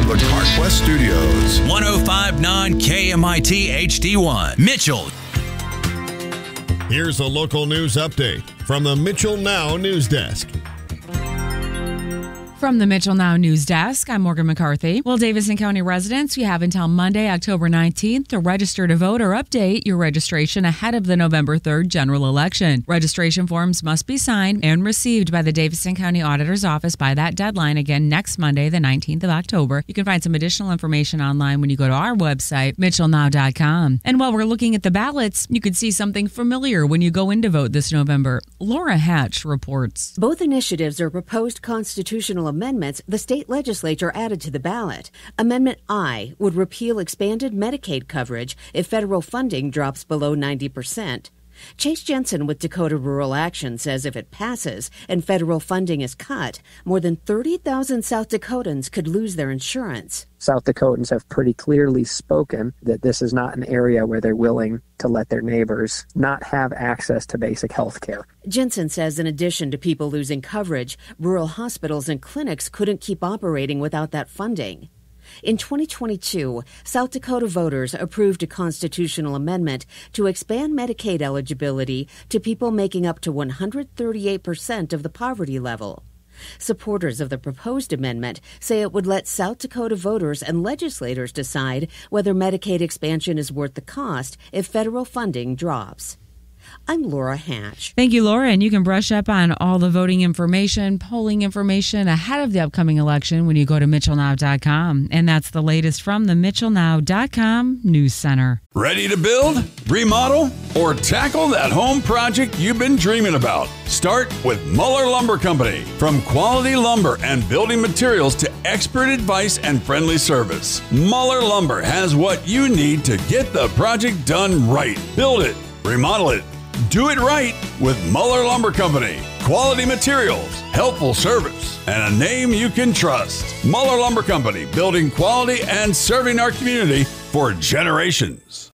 the CarQuest Studios. 105.9 KMIT HD1. Mitchell. Here's a local news update from the Mitchell Now News Desk. From the Mitchell Now News Desk, I'm Morgan McCarthy. Well, Davidson County residents, you have until Monday, October 19th to register to vote or update your registration ahead of the November 3rd general election. Registration forms must be signed and received by the Davidson County Auditor's Office by that deadline, again next Monday, the 19th of October. You can find some additional information online when you go to our website, mitchellnow.com. And while we're looking at the ballots, you could see something familiar when you go in to vote this November. Laura Hatch reports. Both initiatives are proposed constitutional amendments the state legislature added to the ballot. Amendment I would repeal expanded Medicaid coverage if federal funding drops below 90%. Chase Jensen with Dakota Rural Action says if it passes and federal funding is cut, more than 30,000 South Dakotans could lose their insurance. South Dakotans have pretty clearly spoken that this is not an area where they're willing to let their neighbors not have access to basic health care. Jensen says in addition to people losing coverage, rural hospitals and clinics couldn't keep operating without that funding. In 2022, South Dakota voters approved a constitutional amendment to expand Medicaid eligibility to people making up to 138% of the poverty level. Supporters of the proposed amendment say it would let South Dakota voters and legislators decide whether Medicaid expansion is worth the cost if federal funding drops. I'm Laura Hatch. Thank you, Laura. And you can brush up on all the voting information, polling information ahead of the upcoming election when you go to mitchellnow.com. And that's the latest from the mitchellnow.com News Center. Ready to build, remodel, or tackle that home project you've been dreaming about? Start with Muller Lumber Company. From quality lumber and building materials to expert advice and friendly service, Muller Lumber has what you need to get the project done right. Build it, remodel it, do it right with Muller Lumber Company. Quality materials, helpful service, and a name you can trust. Muller Lumber Company, building quality and serving our community for generations.